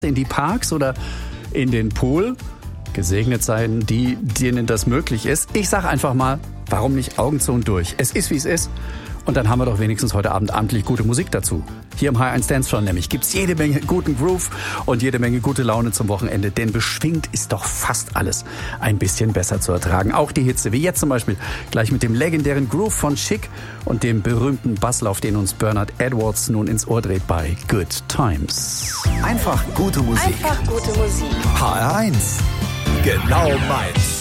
in die Parks oder in den Pool. Gesegnet seien die, denen das möglich ist. Ich sag einfach mal, warum nicht Augen zu und durch? Es ist, wie es ist. Und dann haben wir doch wenigstens heute Abend amtlich gute Musik dazu. Hier im H1 Dance Floor nämlich gibt's jede Menge guten Groove und jede Menge gute Laune zum Wochenende. Denn beschwingt ist doch fast alles ein bisschen besser zu ertragen. Auch die Hitze, wie jetzt zum Beispiel gleich mit dem legendären Groove von Chic und dem berühmten Basslauf, den uns Bernard Edwards nun ins Ohr dreht bei Good Times. Einfach gute Musik. Einfach gute Musik. HR1. Genau meins.